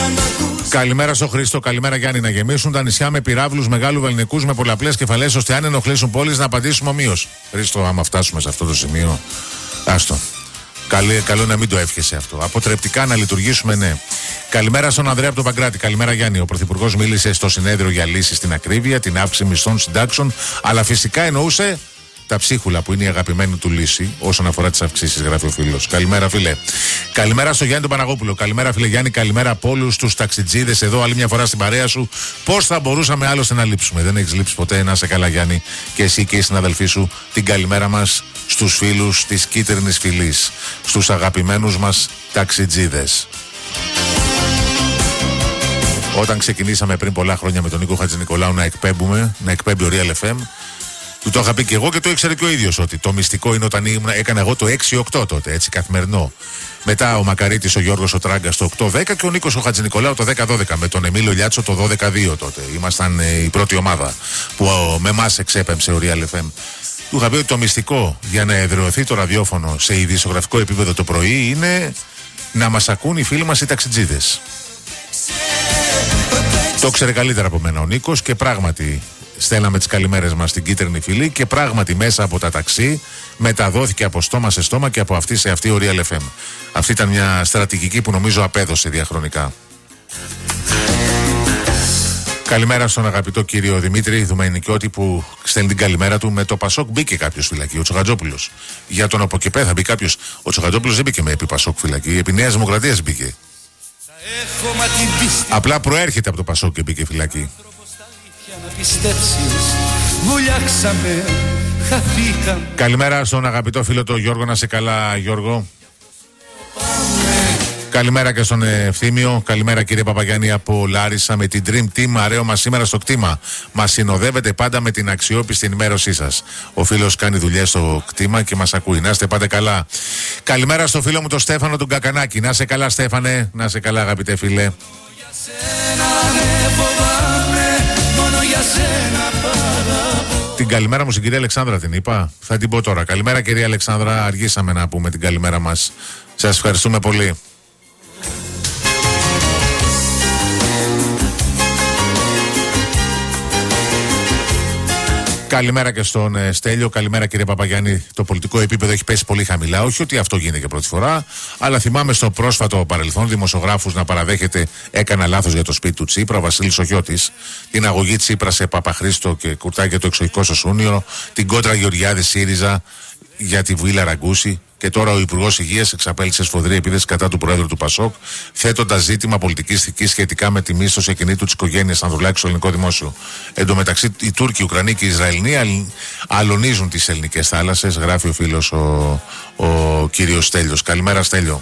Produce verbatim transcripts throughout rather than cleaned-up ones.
Καλημέρα στο Χρήστο, καλημέρα Γιάννη. Να γεμίσουν τα νησιά με πυράβλους μεγάλου βεληνικούς με πολλαπλές κεφαλές, ώστε αν ενοχλήσουν πόλεις να απαντήσουμε ομοίως. Χρήστο, άμα φτάσουμε σε αυτό το σημείο, άστο. Καλή, καλό να μην το εύχεσαι αυτό. Αποτρεπτικά να λειτουργήσουμε, ναι. Καλημέρα στον Ανδρέα από τον Παγκράτη. Καλημέρα Γιάννη. Ο Πρωθυπουργός μίλησε στο συνέδριο για λύσεις στην ακρίβεια, την αύξηση μισθών συντάξεων, αλλά φυσικά εννοούσε τα ψίχουλα που είναι η αγαπημένη του λύση όσον αφορά τις αυξήσεις, γράφει ο φίλος. Καλημέρα, φίλε. Καλημέρα στο Γιάννη τον Παναγόπουλο. Καλημέρα, φίλε Γιάννη. Καλημέρα από όλους τους ταξιτζίδες εδώ, άλλη μια φορά στην παρέα σου. Πώς θα μπορούσαμε άλλωστε να λείψουμε? Δεν έχεις λείψει ποτέ. Να σε καλά, Γιάννη. Και εσύ και οι συναδελφοί σου, την καλημέρα μας στους φίλους της κίτρινης φυλής, στους αγαπημένους μας ταξιτζίδες. Όταν ξεκινήσαμε πριν πολλά χρόνια με τον Νίκο Χατζηνικολάου να εκπέμπουμε, να εκπέμπει ο Real εφ εμ, του το είχα πει και εγώ και το ήξερε και ο ίδιος ότι το μυστικό είναι όταν ήμουν, έκανα εγώ το έξι οκτώ τότε, έτσι καθημερινό. Μετά ο Μακαρίτης, ο Γιώργος ο Τράγκας το οκτώ δέκα και ο Νίκος ο Χατζηνικολάου το δέκα δώδεκα. Με τον Εμίλιο Λιάτσο το δώδεκα δύο τότε. Ήμασταν ε, η πρώτη ομάδα που ο, με εμάς εξέπεμψε ο Real εφ εμ. Του είχα πει ότι το μυστικό για να εδραιωθεί το ραδιόφωνο σε ειδησιογραφικό επίπεδο το πρωί είναι να μας ακούν οι φίλοι μας οι ταξιτζίδες. Το ξέρε καλύτερα από μένα ο Νίκος και πράγματι στέλναμε τις καλημέρες μας στην κίτρινη φυλή και πράγματι μέσα από τα ταξί μεταδόθηκε από στόμα σε στόμα και από αυτή σε αυτή ο Real εφ εμ. Αυτή ήταν μια στρατηγική που νομίζω απέδωσε διαχρονικά. Καλημέρα στον αγαπητό κύριο Δημήτρη Δουμενικιώτη που στέλνει την καλημέρα του. Με το Πασόκ μπήκε κάποιος φυλακή, ο Τσοχατζόπουλος. Για τον ΑΠΟΚΕΠΕ θα μπει κάποιος. Ο Τσοχατζόπουλος δεν μπήκε με επί Πασόκ φυλακή, επί Νέας Δημοκρατίας μπήκε. Απλά προέρχεται από το Πασόκ και μπήκε φυλακή. Καλημέρα στον αγαπητό φίλο το Γιώργο, να σε καλά Γιώργο. Καλημέρα και στον Ευθύμιο. Καλημέρα κύριε Παπαγιάννη από Λάρισα με την Dream Team. Αραίο μας σήμερα στο κτήμα. Μας συνοδεύετε πάντα με την αξιόπιστη ενημέρωσή σας. Ο φίλος κάνει δουλειές στο κτήμα και μας ακούει. Να είστε πάντα καλά. Καλημέρα στο φίλο μου τον Στέφανο τον Κακανάκη. Να σε καλά Στέφανε. Να σε καλά αγαπητέ φίλε. Την καλημέρα μου στην κυρία Αλεξάνδρα την είπα. Θα την πω τώρα. Καλημέρα κυρία Αλεξάνδρα. Αργήσαμε να πούμε την καλημέρα μας. Σας ευχαριστούμε πολύ. Καλημέρα και στον ε, Στέλιο. Καλημέρα κύριε Παπαγιάννη. Το πολιτικό επίπεδο έχει πέσει πολύ χαμηλά. Όχι ότι αυτό γίνεται και πρώτη φορά, αλλά θυμάμαι στο πρόσφατο παρελθόν δημοσιογράφους να παραδέχεται έκανα λάθος για το σπίτι του Τσίπρα. Ο Βασίλης Οχιώτης, την αγωγή Τσίπρα σε Παπαχρήστο και Κουρτάκη και το εξοχικό στο Σούνιο, την κόντρα Γεωργιάδη ΣΥΡΙΖΑ για τη Βουήλα Ραγκούση. Και τώρα ο Υπουργός Υγείας εξαπέλυσε σφοδρή επίθεση κατά του Προέδρου του Πασόκ, θέτοντας ζήτημα πολιτικής θητείας σχετικά με τη μίσθωση ακινήτου της οικογένειας Ανδρουλάκη στο ελληνικό δημόσιο. Εν τω μεταξύ, οι Τούρκοι, οι Ουκρανοί και οι Ισραηλοί αλωνίζουν τις ελληνικές θάλασσες, γράφει ο φίλος ο, ο κύριος Στέλιος. Καλημέρα, Στέλιο.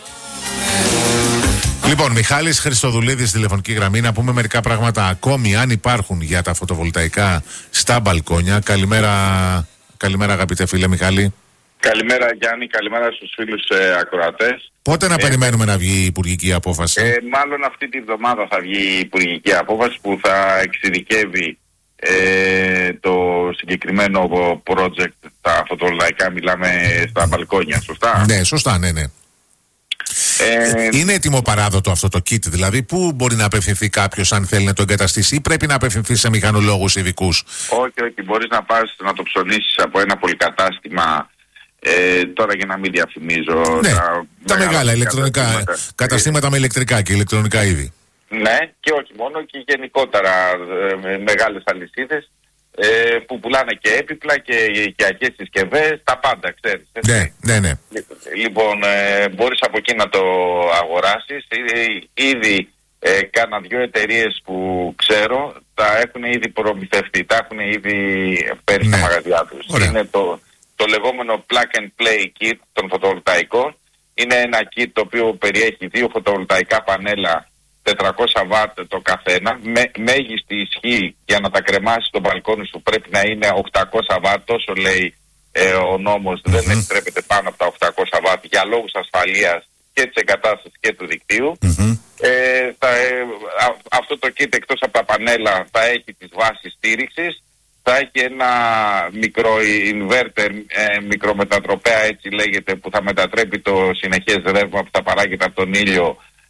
Λοιπόν, Μιχάλης Χριστοδουλίδης, τηλεφωνική γραμμή, να πούμε μερικά πράγματα ακόμη αν υπάρχουν για τα φωτοβολταϊκά στα μπαλκόνια. Καλημέρα, καλημέρα αγαπητέ φίλε Μιχάλη. Καλημέρα Γιάννη, καλημέρα στους φίλους ε, ακροατές. Πότε να ε, περιμένουμε να βγει η υπουργική απόφαση? Ε, μάλλον αυτή τη βδομάδα θα βγει η υπουργική απόφαση που θα εξειδικεύει ε, το συγκεκριμένο project, τα φωτοβολταϊκά, μιλάμε στα μπαλκόνια, σωστά? Ναι, σωστά, ναι, ναι. Ε, είναι έτοιμο παράδοτο αυτό το kit, δηλαδή πού μπορεί να απευθυνθεί κάποιος αν θέλει να το εγκαταστήσει ή πρέπει να απευθυνθεί σε μηχανολόγους ειδικούς? Όχι, όχι, μπορείς να πας να το ψωνίσεις από ένα πολυκατάστημα. Ε, τώρα για να μην διαφημίζω ναι, τα, τα μεγάλα ηλεκτρονικά καταστήματα, καταστήματα με ηλεκτρικά και ηλεκτρονικά είδη. Ναι, και όχι μόνο, και γενικότερα ε, μεγάλες αλυσίδες ε, που πουλάνε και έπιπλα και οικιακές συσκευές, τα πάντα, ξέρεις. Ναι, ναι, ναι. Λοιπόν, ε, μπορείς από εκεί να το αγοράσεις. Ήδη ε, κάνα δυο εταιρείες που ξέρω τα έχουν ήδη προμηθευτεί, τα έχουν ήδη πέρυσι στα μαγαζιά τους. Είναι το Το λεγόμενο plug and play kit των φωτοβολταϊκών. Είναι ένα kit το οποίο περιέχει δύο φωτοβολταϊκά πανέλα τετρακόσια βατ το καθένα. Με, μέγιστη ισχύ για να τα κρεμάσεις στο μπαλκόνι σου πρέπει να είναι οκτακόσια βατ. Τόσο λέει ε, ο νόμος, mm-hmm. δεν επιτρέπεται πάνω από τα οκτακόσια βατ για λόγους ασφαλείας και της εγκατάστασης και του δικτύου. Mm-hmm. Ε, θα, ε, α, αυτό το kit εκτός από τα πανέλα θα έχει τις βάσεις στήριξης. Θα έχει ένα μικρό inverter, ε, μικρομετατροπέα έτσι λέγεται, που θα μετατρέπει το συνεχές ρεύμα που θα παράγεται από τον ήλιο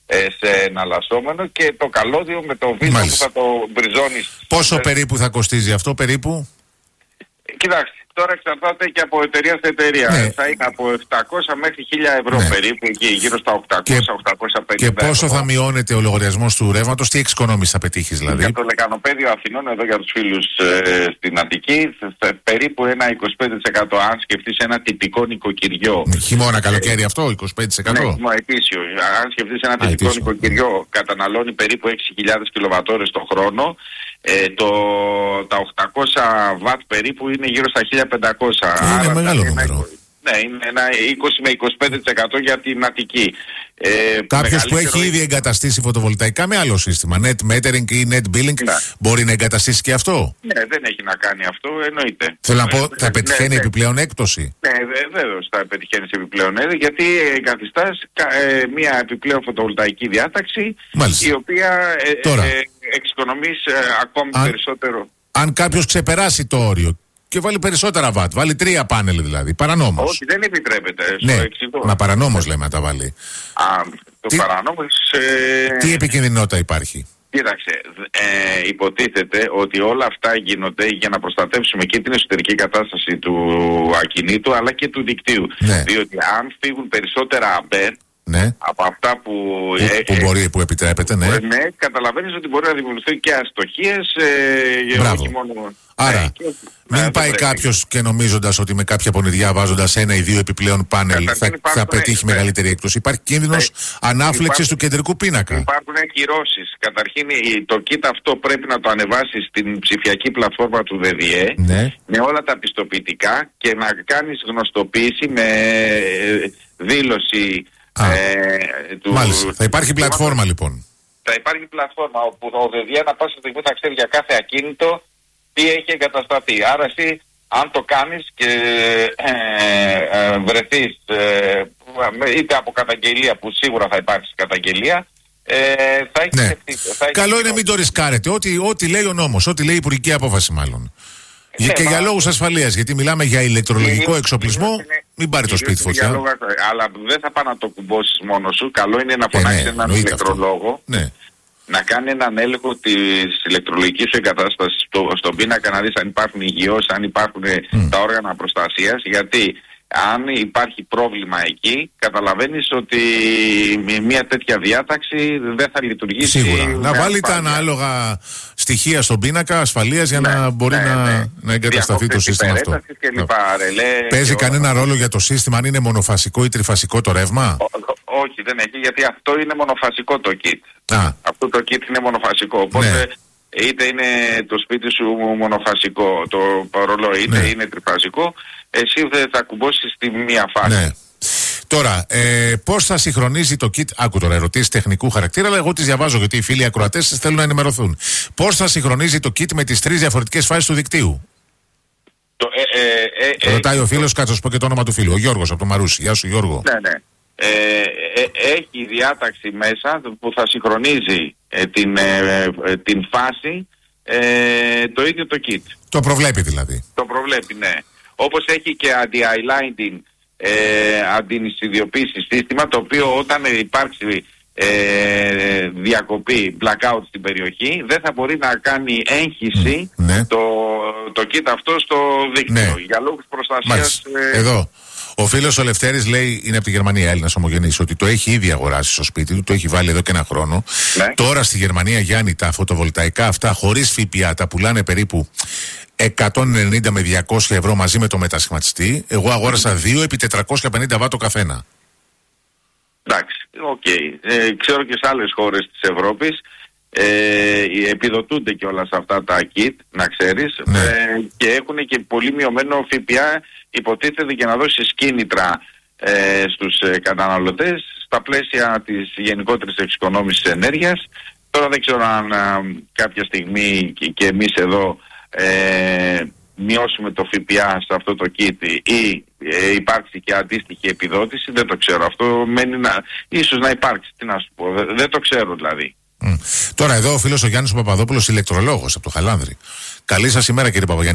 ε, σε εναλλασσόμενο, και το καλώδιο με το βίσμα που θα το μπριζώνεις. Πόσο ε, περίπου θα κοστίζει αυτό, περίπου? Κοιτάξτε, τώρα εξαρτάται και από εταιρεία σε εταιρεία. Ναι. Θα είναι από επτακόσια μέχρι χίλια ευρώ, ναι, περίπου, εκεί γύρω στα οκτακόσια με οκτακόσια πενήντα. Και πόσο ευρώ θα μειώνεται ο λογαριασμός του ρεύματος, τι εξοικονόμηση θα πετύχεις δηλαδή? Για το λεκανοπέδιο Αθηνών, εδώ για τους φίλους ε, στην Αττική, περίπου ένα είκοσι πέντε τοις εκατό, αν σκεφτείς ένα τυπικό νοικοκυριό. Χειμώνα, καλοκαίρι, ε, αυτό, είκοσι πέντε τοις εκατό. Ναι, ετήσιο. Αν σκεφτείς ένα τυπικό νοικοκυριό, καταναλώνει περίπου έξι χιλιάδες κιλοβατόρες το χρόνο. Ε, το, τα οκτακόσια βατ περίπου είναι γύρω στα χίλια πεντακόσια. Είναι Άρα μεγάλο νούμερο. Ναι, είναι ένα είκοσι με είκοσι πέντε τοις εκατό για την Αττική. Ε, Κάποιος που έχει ήδη εγκαταστήσει φωτοβολταϊκά με άλλο σύστημα, net metering ή net billing, ναι, μπορεί να εγκαταστήσει και αυτό? Ναι, δεν έχει να κάνει αυτό, εννοείται. Θέλω να πω, θα πετυχαίνει, ναι, επιπλέον έκπτωση? Ναι, βέβαιως θα πετυχαίνει επιπλέον έκπτωση, γιατί εγκαθιστάς ε, μια επιπλέον φωτοβολταϊκή διάταξη, μάλιστα, η οποία ε, Τώρα, ε, εξοικονομείς ε, ακόμη αν, περισσότερο. Αν κάποιος ξεπεράσει το όριο και βάλει περισσότερα βατ, βάλει τρία πάνελ δηλαδή, παρανόμως? Όχι, δεν επιτρέπεται. Ναι, μα παρανόμως λέμε να τα βάλει. Α, το τι, παρανόμως... Ε... Τι επικινδυνότητα υπάρχει? Κοίταξε, ε, υποτίθεται ότι όλα αυτά γίνονται για να προστατεύσουμε και την εσωτερική κατάσταση του ακινήτου αλλά και του δικτύου. Ναι. Διότι αν φύγουν περισσότερα αμπέρ, ναι, από αυτά που, που, ε, που, μπορεί, που επιτρέπεται, ναι, ναι, καταλαβαίνεις ότι μπορεί να δημιουργηθούν και αστοχίες. Ε, όχι μόνο, άρα, ναι, και, μην ναι, πάει κάποιος και νομίζοντας ότι με κάποια πονηριά βάζοντας ένα ή δύο επιπλέον πάνελ θα, θα, θα πετύχει ναι, μεγαλύτερη έκπτωση. Υπάρχει κίνδυνος ναι, ανάφλεξης του κεντρικού πίνακα. Υπάρχουν κυρώσεις. Καταρχήν το kit αυτό πρέπει να το ανεβάσεις στην ψηφιακή πλατφόρμα του ΔΔΕ, ναι, με όλα τα πιστοποιητικά και να κάνεις γνωστοποίηση με δήλωση. Ε, του... Μάλιστα. Θα υπάρχει πλατφόρμα λοιπόν. Θα υπάρχει πλατφόρμα όπου ο ΔΔΕ ανά πάσα στιγμή θα ξέρει για κάθε ακίνητο τι έχει εγκατασταθεί. Άρα εσύ αν το κάνεις και ε, ε, βρεθείς ε, είτε από καταγγελία, που σίγουρα θα υπάρξει καταγγελία, ε, θα έχει, ναι, ευθύ, θα έχει καλό ευθύ, είναι μην το ρισκάρετε. Ό,τι, ό,τι λέει ο νόμος, ό,τι λέει η υπουργική απόφαση μάλλον. Ναι, και μα... για λόγους ασφαλείας, γιατί μιλάμε για ηλεκτρολογικό εξοπλισμό, είναι... μην πάρει το σπίτι φωτιά. Λόγω... Αλλά δεν θα πάει να το κουμπώσεις μόνος σου. Καλό είναι να φωνάξεις ε, ναι, έναν ηλεκτρολόγο, ναι, να κάνει έναν έλεγχο της ηλεκτρολογικής σου εγκατάστασης στο, στον πίνακα, να δεις αν υπάρχουν υγιώς, αν υπάρχουν mm. τα όργανα προστασίας, γιατί αν υπάρχει πρόβλημα εκεί, καταλαβαίνεις ότι μια τέτοια διάταξη δεν θα λειτουργήσει. Σίγουρα. Να βάλει τα ανάλογα στοιχεία στον πίνακα ασφαλείας για ναι, να μπορεί ναι, να, ναι, να εγκατασταθεί το σύστημα αυτό. Λοιπά, ρελέ, Παίζει κανένα ρόλο για το σύστημα αν είναι μονοφασικό ή τριφασικό το ρεύμα? Ό, όχι, δεν έχει, γιατί αυτό είναι μονοφασικό το kit. Α. Αυτό το kit είναι μονοφασικό. Οπότε ναι, είτε είναι το σπίτι σου μονοφασικό, το ρολόι, είτε ναι, είναι τριφασικό, εσύ θα κουμπώσεις στη μία φάση. Ναι. Τώρα, ε, πώς θα συγχρονίζει το kit, άκου τώρα ερωτήσεις τεχνικού χαρακτήρα, αλλά εγώ τις διαβάζω γιατί οι φίλοι ακροατές θέλουν να ενημερωθούν. Πώς θα συγχρονίζει το kit με τις τρεις διαφορετικές φάσεις του δικτύου? Το, ε, ε, ε, Ρωτάει ε, ο φίλος, κάτσε να σου πω και το όνομα του φίλου. Ο Γιώργος από το Μαρούσι. Γεια σου Γιώργο. Ναι, ναι. Ε, ε, έχει διάταξη μέσα που θα συγχρονίζει ε, την, ε, ε, την φάση ε, το ίδιο το kit. Το προβλέπει δηλαδή. Το προβλέπει, ναι. Όπως έχει και anti-highlighting, ε, αντινησιδιοποίηση σύστημα, το οποίο όταν υπάρξει ε, διακοπή, blackout στην περιοχή, δεν θα μπορεί να κάνει έγχυση mm, ναι, το, το kit αυτό στο δίκτυο. Ναι. Για λόγους προστασίας. Ε, Εδώ. Ο φίλος ο Λευτέρης λέει, είναι από τη Γερμανία, Έλληνας ομογενής, ότι το έχει ήδη αγοράσει στο σπίτι του, το έχει βάλει εδώ και ένα χρόνο. Ναι. Τώρα στη Γερμανία, Γιάννη, τα φωτοβολταϊκά αυτά χωρίς ΦΠΑ τα πουλάνε περίπου εκατόν ενενήντα με διακόσια ευρώ μαζί με το μετασχηματιστή. Εγώ αγόρασα δύο επί τετρακόσια πενήντα βατ το καθένα. Εντάξει, οκ. Okay. Ε, ξέρω και σε άλλες χώρες της Ευρώπης ε, επιδοτούνται και όλα αυτά τα kit, να ξέρεις, ναι, ε, και έχουν και πολύ μειωμένο ΦΠΑ, υποτίθεται, για να δώσεις κίνητρα ε, στους ε, καταναλωτές στα πλαίσια της γενικότερης εξοικονόμησης ενέργειας. Τώρα δεν ξέρω αν α, κάποια στιγμή και, και εμείς εδώ ε, μειώσουμε το ΦΠΑ σε αυτό το kit ή ε, υπάρξει και αντίστοιχη επιδότηση, δεν το ξέρω. Αυτό μένει να, ίσως να υπάρξει, τι να σου πω, δεν, δεν το ξέρω δηλαδή. Mm. Τώρα εδώ ο φίλος ο Γιάννης ο Παπαδόπουλος, ηλεκτρολόγος από το Χαλάνδρη. Καλή σας ημέρα κύριε Παπαγιάννη.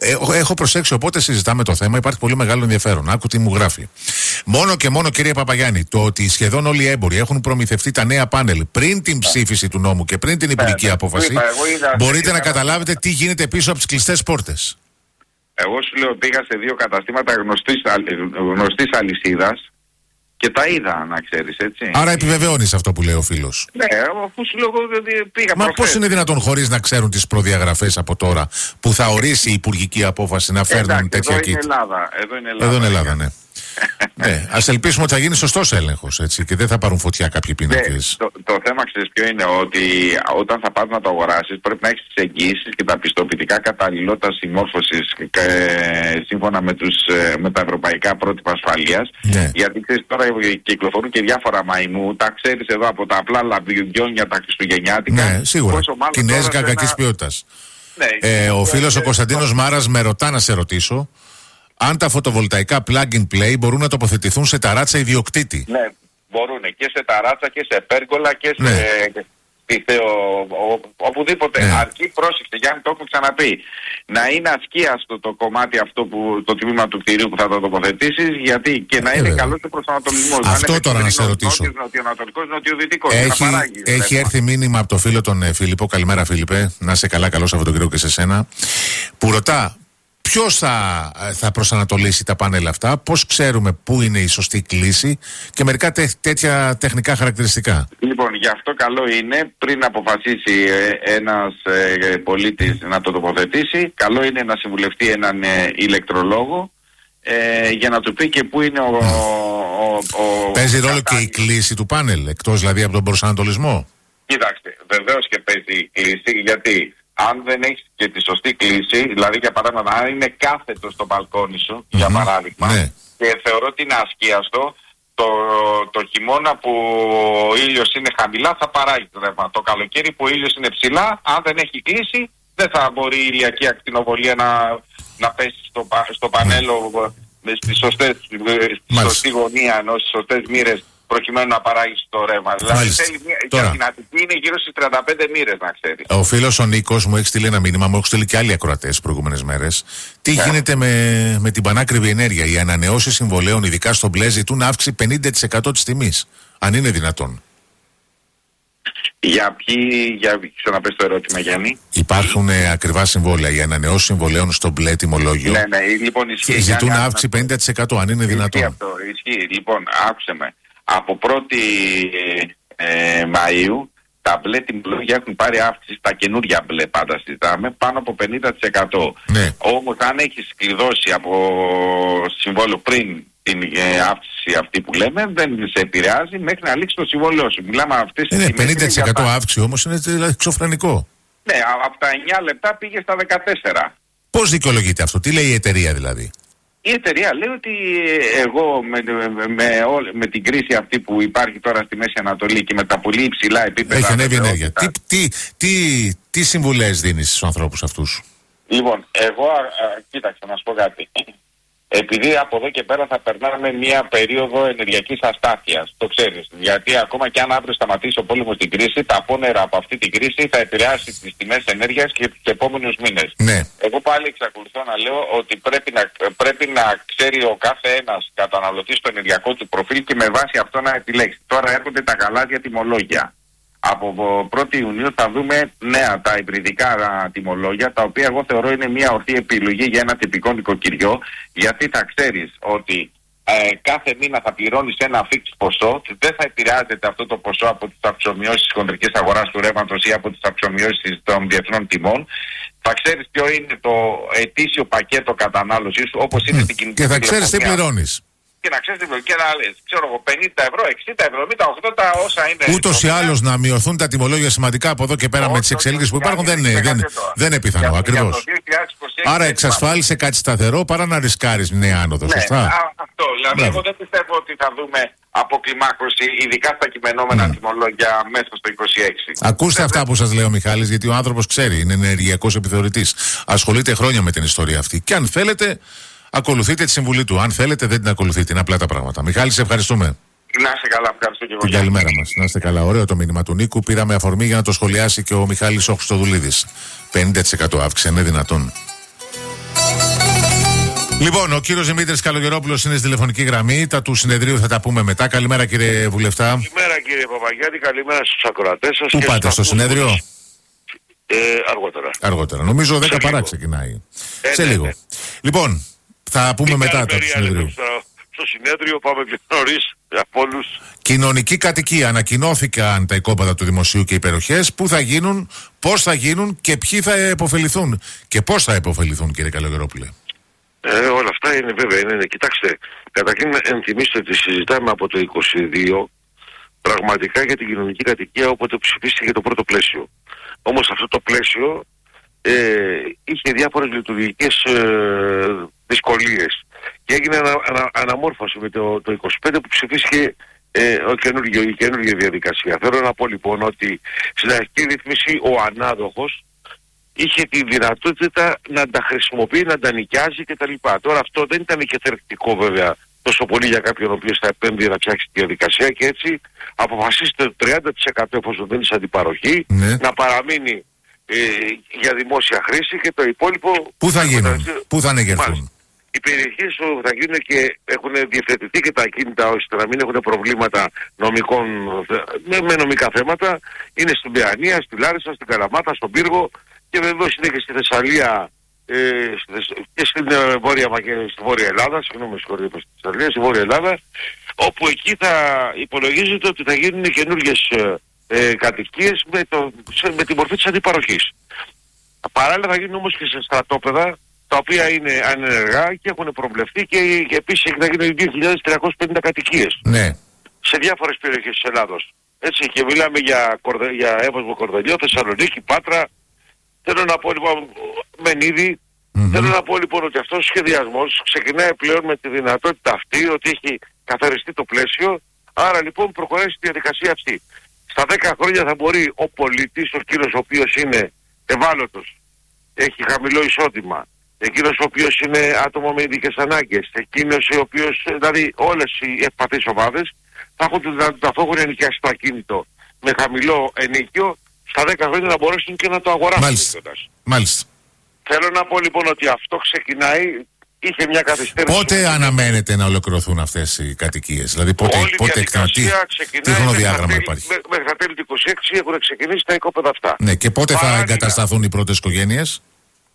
έχω, έχω προσέξει, οπότε συζητάμε το θέμα, υπάρχει πολύ μεγάλο ενδιαφέρον. Άκου τι μου γράφει. Μόνο και μόνο, κύριε Παπαγιάννη, το ότι σχεδόν όλοι οι έμποροι έχουν προμηθευτεί τα νέα πάνελ πριν την ψήφιση του νόμου και πριν την υπουργική απόφαση, μπορείτε να καταλάβετε τι γίνεται πίσω από τις κλειστές πόρτες. Εγώ σου λέω, πήγα σε δύο καταστήματα γνωστής, γνωστής αλυσίδας και τα είδα, να ξέρεις, έτσι. Άρα επιβεβαιώνεις αυτό που λέει ο φίλος. Ναι, αφού σου λέω, πήγα. Μα πώς είναι δυνατόν χωρίς να ξέρουν τις προδιαγραφές από τώρα που θα ορίσει η υπουργική απόφαση να φέρνουν εντάξει, τέτοια εδώ kit? Είναι Ελλάδα, εδώ είναι Ελλάδα. Εδώ είναι Ελλάδα, ναι. Ναι, ας ελπίσουμε ότι θα γίνει σωστός έλεγχος, έτσι, και δεν θα πάρουν φωτιά κάποιοι πίνακες. Ναι, το, το θέμα, ξέρεις ποιο είναι, ότι όταν θα πας να το αγοράσεις πρέπει να έχεις τις εγγύησεις και τα πιστοποιητικά καταλληλότητας συμμόρφωσης σύμφωνα με, τους, με τα ευρωπαϊκά πρότυπα ασφαλείας. Ναι. Γιατί ξέρεις, τώρα κυκλοφορούν και διάφορα μαϊμού, τα ξέρεις εδώ από τα απλά λαμπιουγιόνια τα χριστουγεννιάτικα. Ναι, σίγουρα. Κινέζικα κακής ένα... ποιότητας. Ναι, ε, ο φίλος ο Κωνσταντίνος Μάρας με ρωτά να σε ρωτήσω αν τα φωτοβολταϊκά plug and play μπορούν να τοποθετηθούν σε ταράτσα ιδιοκτήτη. Ναι, μπορούν και σε ταράτσα και σε πέργολα και σε... Ναι. Θεο, ο, οπουδήποτε, ναι. Αρκεί, πρόσεξε Γιάννη, το έχω ξαναπεί, να είναι ασκίαστο το κομμάτι αυτό, που, το τμήμα του κτηρίου που θα το τοποθετήσεις, γιατί και να είναι ε, καλός ο προσανατολισμός. Αυτό τώρα να σε ρωτήσω. Νοτιοανατολικός, νοτιοδυτικός. Έχει, παράγει, έχει έρθει μήνυμα από το φίλο τον ε, Φίλιππο. Καλημέρα, Φίλιππε. Να είσαι καλά, καλό Σαββατοκύριακο και σε σένα. Που ρωτά ποιος θα, θα προσανατολίσει τα πάνελ αυτά, πώς ξέρουμε πού είναι η σωστή κλίση και μερικά τέ, τέτοια τεχνικά χαρακτηριστικά. Λοιπόν, γι' αυτό καλό είναι πριν αποφασίσει ε, ένας ε, πολίτης να το τοποθετήσει, καλό είναι να συμβουλευτεί έναν ε, ηλεκτρολόγο ε, για να του πει και πού είναι ο... Mm. ο, ο, ο παίζει ρόλο και η κλίση του πάνελ, εκτός δηλαδή από τον προσανατολισμό. Κοίταξτε, βεβαίως και παίζει η κλίση, γιατί αν δεν έχεις και τη σωστή κλίση, δηλαδή για παράδειγμα αν είναι κάθετο στο μπαλκόνι σου, mm-hmm. για παράδειγμα, ναι. Και θεωρώ ότι είναι ασκίαστο, το, το χειμώνα που ο ήλιος είναι χαμηλά θα παράγει το ρεύμα. Το καλοκαίρι που ο ήλιος είναι ψηλά, αν δεν έχει κλίση, δεν θα μπορεί η ηλιακή ακτινοβολία να, να πέσει στο, στο πανέλο mm. στις σωστές, στη σωστή γωνία, ενώ στις σωστές μοίρες, προκειμένου να παράγει το ρεύμα. Δηλαδή θέλει μια, για την Αττική είναι γύρω στις τριάντα πέντε μοίρες, να ξέρεις. Ο φίλος ο Νίκος μου έχει στείλει ένα μήνυμα, μου έχουν στείλει και άλλοι ακροατές τις προηγούμενες μέρες. Τι yeah. γίνεται με, με την πανάκριβη ενέργεια? Οι ανανεώσεις συμβολέων, ειδικά στο μπλε, ζητούν αύξηση πενήντα τοις εκατό της τιμής. Αν είναι δυνατόν. Για ποιοι, για ξαναπες το ερώτημα, Γιάννη. Υπάρχουν ε, ακριβά συμβόλαια, οι ανανεώσεις συμβολέων στο μπλε τιμολόγιο. Ναι, ναι, λοιπόν ισχύει. Ζητούν Γιάννη, αύξηση πενήντα τοις εκατό, αν είναι δυνατόν. Ισχύει αυτό, ισχύει. Λοιπόν, άκουσε με. Από πρώτη ε, Μαΐου τα μπλε τιμολόγια έχουν πάρει αύξηση, τα καινούργια μπλε πάντα συζητάμε, πάνω από πενήντα τοις εκατό. Ναι. Όμως αν έχεις κλειδώσει από συμβόλαιο πριν την ε, αύξηση αυτή που λέμε, δεν σε επηρεάζει μέχρι να λήξει το συμβόλαιο σου. Μιλάμε αυτές τις ναι, πενήντα τοις εκατό αύξηση όμως είναι δηλαδή εξωφρενικό. Ναι, από τα εννιά λεπτά πήγε στα δεκατέσσερα. Πώς δικαιολογείται αυτό, τι λέει η εταιρεία δηλαδή? Η εταιρεία λέει ότι εγώ με, με, με, με την κρίση αυτή που υπάρχει τώρα στη Μέση Ανατολή και με τα πολύ υψηλά επίπεδα... Έχει ανέβει ενέργεια. Τι, τι, τι, τι συμβουλές δίνεις στους ανθρώπους αυτούς? Λοιπόν, εγώ, α, α, κοίταξε να σου πω κάτι. Επειδή από εδώ και πέρα θα περνάμε μια περίοδο ενεργειακής αστάθειας, το ξέρεις. Γιατί ακόμα και αν αύριο σταματήσει ο πόλεμος στην κρίση, τα απόνερα από αυτή την κρίση θα επηρεάσει τις τιμές ενέργειας και τους επόμενους μήνες. Ναι. Εγώ πάλι εξακολουθώ να λέω ότι πρέπει να, πρέπει να ξέρει ο κάθε ένας καταναλωτής το ενεργειακό του προφίλ και με βάση αυτό να επιλέξει. Τώρα έρχονται τα γαλάζια τιμολόγια. Από πρώτη Ιουνίου θα δούμε νέα τα υβριδικά τιμολόγια, τα οποία εγώ θεωρώ είναι μια ορθή επιλογή για ένα τυπικό νοικοκυριό, γιατί θα ξέρεις ότι ε, κάθε μήνα θα πληρώνεις ένα fixed ποσό, δεν θα επηρεάζεται αυτό το ποσό από τις αυξομοιώσεις της χοντρικής αγοράς του ρεύματος ή από τις αυξομοιώσεις των διεθνών τιμών. Θα ξέρεις ποιο είναι το ετήσιο πακέτο κατανάλωσης σου, όπως είναι mm. στην κινητή. Και θα ξέρεις τι πληρώνεις. Και να ξέρεις και να λες, ξέρω εγώ, πενήντα ευρώ, εξήντα, εβδομήντα, ογδόντα, όσα είναι. Ούτως ή άλλως να μειωθούν τα τιμολόγια σημαντικά από εδώ και πέρα με τις εξελίξεις που υπάρχουν δεν είναι, δεν, δεν είναι πιθανό, ακριβώς. Άρα εξασφάλισε κάτι σταθερό παρά να ρισκάρεις νέα άνοδο, ναι, σωστά. Α, αυτό, δηλαδή Μπράβο. Εγώ δεν πιστεύω ότι θα δούμε αποκλιμάκωση, ειδικά στα κειμενόμενα ναι. τιμολόγια μέσα στο είκοσι έξι. Ακούστε αυτά που σας λέει ο Μιχάλης, γιατί ο άνθρωπος ξέρει, είναι ενεργειακός επιθεωρητής. Ασχολείται χρόνια με την ιστορία αυτή. Και αν θέλετε, ακολουθείτε τη συμβουλή του. Αν θέλετε, δεν την ακολουθείτε. Είναι απλά τα πράγματα. Μιχάλη, σε ευχαριστούμε. Να είστε καλά, ευχαριστώ και εγώ. Την καλημέρα μας. Να είστε καλά. Ωραίο το μήνυμα του Νίκου. Πήραμε αφορμή για να το σχολιάσει και ο Μιχάλης ο Χριστοδουλίδης. πενήντα τοις εκατό αύξηση, είναι δυνατόν? Λοιπόν, ο κύριος Δημήτρης Καλογερόπουλος είναι στη τηλεφωνική γραμμή. Τα του συνεδρίου θα τα πούμε μετά. Καλημέρα, κύριε Βουλευτά. Καλημέρα, κύριε Παπαγιάννη. Καλημέρα στους ακροατές σας. Πού πάτε, στο συνέδριο? Ε, αργότερα. Αργότερα. Νομίζω δέκα παρά λίγο. ξεκινάει. Ε, σε ναι, λίγο. ναι. Λοιπόν, θα πούμε Τι μετά τα του συνεδρίου. Στο, στο συνέδριο πάμε πιο νωρίς από όλους. Κοινωνική κατοικία. Ανακοινώθηκαν τα οικόπεδα του δημοσίου και οι περιοχές. Πού θα γίνουν, πώς θα γίνουν και ποιοι θα επωφεληθούν. Και πώς θα επωφεληθούν, κύριε Καλογερόπουλε. Ε, όλα αυτά είναι βέβαια. Είναι, είναι. Κοιτάξτε, καταρχήν ενθυμίστε ότι συζητάμε από το είκοσι δύο πραγματικά για την κοινωνική κατοικία, όποτε ψηφίστηκε το πρώτο πλαίσιο. Όμως αυτό το πλαίσιο ε, είχε διάφορες λειτουργικές ε, δυσκολίες και έγινε ανα, ανα, αναμόρφωση με το, το είκοσι πέντε που ψηφίστηκε ε, ο καινούργιο, η καινούργια διαδικασία. Θέλω να πω λοιπόν ότι στην αρχική ρύθμιση ο ανάδοχος είχε τη δυνατότητα να τα χρησιμοποιεί, να τα νοικιάζει κτλ. Τώρα αυτό δεν ήταν και θερκτικό βέβαια τόσο πολύ για κάποιον ο οποίος θα επέμβει να φτιάξει τη διαδικασία και έτσι αποφασίστε το τριάντα τοις εκατό εφόσον δεν είσαι αντιπαροχή ναι. να παραμείνει ε, για δημόσια χρήση και το υπόλοιπο... Πού θα γίνουν, πού θα ανεγερθούν. Οι περιοχές που θα γίνουν και έχουν διευθετηθεί και τα ακίνητα ώστε να μην έχουν προβλήματα νομικών, με, με νομικά θέματα είναι στην Παιανία, στη Λάρισα, στην Καλαμάτα, στον Πύργο και βεβαίως είναι και στη Θεσσαλία ε, και στην ε, Βόρεια, στη Βόρεια Ελλάδα, συγγνώμη συγχωρείτε στη Θεσσαλία, στη Βόρεια Ελλάδα, όπου εκεί θα υπολογίζεται ότι θα γίνουν καινούργιες ε, ε, κατοικίες με, το, σε, με τη μορφή της αντιπαροχής. Παράλληλα θα γίνουν όμως και σε στρατόπεδα τα οποία είναι ανενεργά και έχουν προβλεφθεί και, και επίσης θα γίνουν δύο χιλιάδες τριακόσιες πενήντα κατοικίες ναι. σε διάφορες περιοχές της Ελλάδος. Έτσι και μιλάμε για, Κορδε, για Εύωσμο, Κορδελιό, Θεσσαλονίκη, Πάτρα. Θέλω να πω λοιπόν, Μενίδη, mm-hmm. θέλω να πω λοιπόν ότι αυτός ο σχεδιασμός ξεκινάει πλέον με τη δυνατότητα αυτή ότι έχει καθαριστεί το πλαίσιο, άρα λοιπόν προχωράει στη διαδικασία αυτή. Στα δέκα χρόνια θα μπορεί ο πολίτης, ο κύριος ο οποίος είναι ευάλωτος, έχει χαμηλό εισόδημα, εκείνος ο οποίος είναι άτομο με ειδικές ανάγκες, εκείνος ο οποίος, δηλαδή όλες οι ευπαθείς ομάδες θα έχουν τη δυνατότητα αφού έχουν ενοικιάσει το ακίνητο με χαμηλό ενοίκιο, στα δέκα χρόνια να μπορέσουν και να το αγοράσουν. Μάλιστα. Μάλιστα. Θέλω να πω λοιπόν ότι αυτό ξεκινάει, είχε μια καθυστέρηση. Πότε αναμένεται να ολοκληρωθούν αυτές οι κατοικίες, δηλαδή πότε, όλη πότε εκτρατεί, τι χρονοδιάγραμμα υπάρχει. Μέχρι τα τέλη του είκοσι έξι έχουν ξεκινήσει τα οικόπεδα αυτά. Ναι, και πότε Παράλληλα. θα εγκατασταθούν οι πρώτες οικογένειες.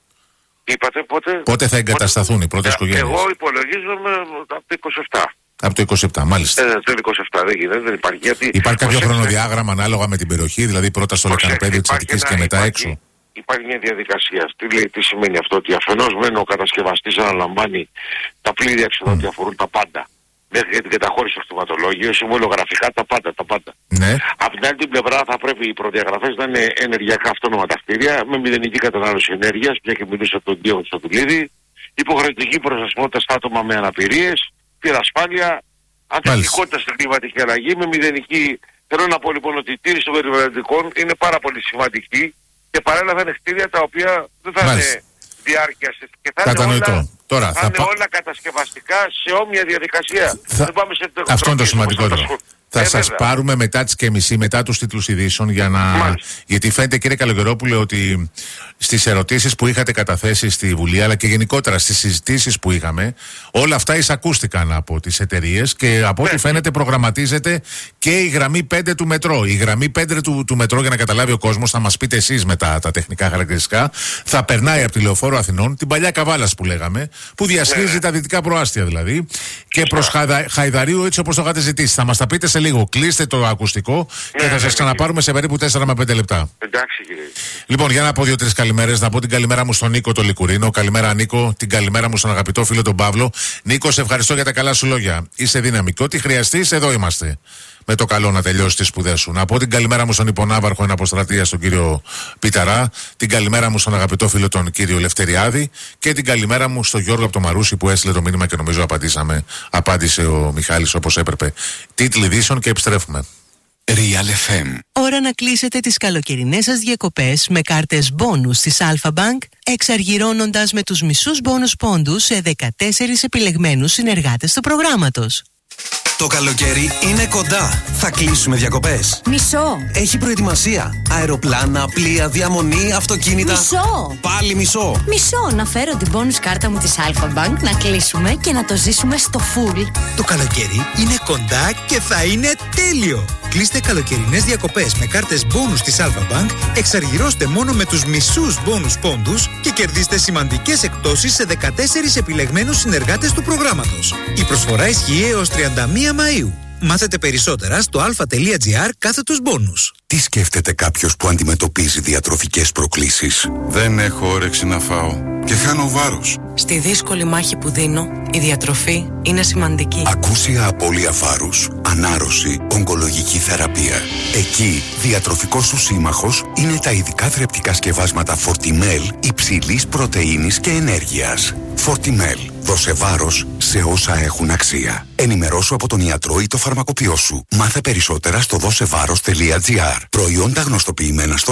Είπατε πότε. Πότε θα εγκατασταθούν πότε... οι πρώτες οικογένειες. Εγώ υπολογίζομαι από το είκοσι επτά. Από το είκοσι επτά, μάλιστα. Ε, το είκοσι επτά δεν γίνεται, δεν υπάρχει. Γιατί υπάρχει κάποιο προσέξτε... χρονοδιάγραμμα ανάλογα με την περιοχή, δηλαδή πρώτα στο λεκανοπέδιο της Αττικής και μετά υπάρχει, έξω. Υπάρχει μια διαδικασία. Τι, λέει, τι σημαίνει αυτό, ότι αφενός μεν ο κατασκευαστής αναλαμβάνει τα πλήρη έξοδα ότι αφορούν τα πάντα. Μέχρι και την καταχώρηση στο κτηματολόγιο, συμβολογραφικά τα πάντα, τα πάντα. Ναι. Από την άλλη την πλευρά θα πρέπει οι προδιαγραφές να είναι ενεργειακά αυτόνομα τα κτίρια, με μηδενική κατανάλωση ενέργειας, μια και μιλούσε από τον Διόγκο Στατουλίδη, υποχρεωτική προσβασιμότητα στα άτομα με αναπηρίες, πυρασφάλεια, ανθεκτικότητα στην κλιματική αλλαγή, με μηδενική. Θέλω να πω λοιπόν ότι η τήρηση των περιβαλλοντικών είναι πάρα πολύ σημαντική και παράλληλα θα είναι κτίρια τα οποία δεν θα Μάλιστα. είναι διάρκεια και θα Κατανοητό. είναι όλα, Τώρα, θα θα είναι πα... όλα κατασκευαστικά σε όμοια διαδικασία. Θα... Δεν πάμε σε Αυτό είναι το σημαντικότερο. Θα ε, σας πάρουμε μετά τις και μισή, μετά τους τίτλους ειδήσεων για να... Μάλιστα. Γιατί φαίνεται, κύριε Καλογερόπουλε, ότι στις ερωτήσεις που είχατε καταθέσει στη Βουλή αλλά και γενικότερα στις συζητήσεις που είχαμε, όλα αυτά εισακούστηκαν από τις εταιρείες και από ό,τι φαίνεται προγραμματίζεται και η γραμμή πέντε του μετρό. Η γραμμή πέντε του, του μετρό, για να καταλάβει ο κόσμος, θα μας πείτε εσείς μετά τα τεχνικά χαρακτηριστικά, θα περνάει από τη Λεωφόρο Αθηνών, την παλιά Καβάλας που λέγαμε, που διασχίζει ναι. τα δυτικά προάστια δηλαδή, και προς Χαϊδα, Χαϊδαρίου, έτσι όπως το είχατε ζητήσει. Θα μας τα πείτε σε λίγο. Κλείστε το ακουστικό ναι, και θα ναι, σας ναι, ξαναπάρουμε σε περίπου τέσσερα με πέντε λεπτά. Εντάξει, κύριε. Λοιπόν, για να πω δύο-τρεις καλημέρες. Να πω την καλημέρα μου στον Νίκο τον Λικουρίνο. Καλημέρα, Νίκο. Την καλημέρα μου στον αγαπητό φίλο τον Παύλο. Νίκο, σε ευχαριστώ για τα καλά σου λόγια. Είσαι δύναμη. Και ό,τι χρειαστείς, εδώ είμαστε. Με το καλό να τελειώσει τις σπουδές σου. Να πω την καλημέρα μου στον υπονάβαρχο εν αποστρατεία, τον κύριο Πιταρά. Την καλημέρα μου στον αγαπητό φίλο τον κύριο Λευτεριάδη. Και την καλημέρα μου στον Γιώργο από το Μαρούσι που έστειλε το μήνυμα και νομίζω απαντήσαμε. Απάντησε ο Μιχάλης όπως έπρεπε. Τίτλοι ειδήσεων και επιστρέφουμε. Real εφ εμ. Ώρα να κλείσετε τις καλοκαιρινές σας διακοπές με κάρτες μπόνους της Alpha Bank, εξαργυρώνοντας με τους μισούς μπόνους πόντους σε δεκατέσσερις επιλεγμένους συνεργάτες του προγράμματος. Το καλοκαίρι είναι κοντά. Θα κλείσουμε διακοπές. Μισό. Έχει προετοιμασία. Αεροπλάνα, πλοία, διαμονή, αυτοκίνητα. Μισό. Πάλι μισό. Μισό. Να φέρω την bonus κάρτα μου της Alpha Bank, να κλείσουμε και να το ζήσουμε στο full. Το καλοκαίρι είναι κοντά και θα είναι τέλειο. Κλείστε καλοκαιρινές διακοπές με κάρτες bonus της Alpha Bank, εξαργυρώστε μόνο με τους μισούς bonus πόντους και κερδίστε σημαντικές εκπτώσεις σε δεκατέσσερις επιλεγμένους συνεργάτες του προγράμματος. Η προσφορά ισχύει έως τριάντα μία Μαΐου. Μάθετε περισσότερα στο alpha.gr κάθετος bonus. Τι σκέφτεται κάποιος που αντιμετωπίζει διατροφικές προκλήσεις? Δεν έχω όρεξη να φάω και χάνω βάρος. Στη δύσκολη μάχη που δίνω, η διατροφή είναι σημαντική. Ακούσια απώλεια βάρους, ανάρρωση, ογκολογική θεραπεία. Εκεί, διατροφικός σου σύμμαχος είναι τα ειδικά θρεπτικά σκευάσματα Fortimel υψηλής πρωτεΐνης και ενέργειας. Fortimel. Δώσε βάρος σε όσα έχουν αξία. Ενημερώσου από τον ιατρό ή το φαρμακοποιό σου. Μάθε περισσότερα στο δώσεβάρος.gr. Προϊόντα γνωστοποιημένα στο